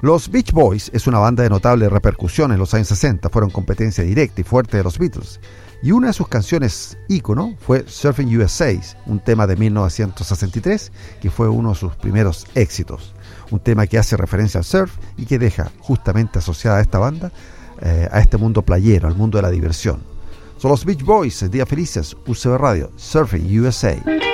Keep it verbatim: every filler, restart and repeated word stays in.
Los Beach Boys es una banda de notable repercusión en los años sesenta, fueron competencia directa y fuerte de los Beatles, y una de sus canciones ícono fue Surfing U S A, un tema de mil novecientos sesenta y tres que fue uno de sus primeros éxitos, un tema que hace referencia al surf y que deja justamente asociada a esta banda, eh, a este mundo playero, al mundo de la diversión. Son los Beach Boys, Días Felices, U C B Radio, Surfing U S A.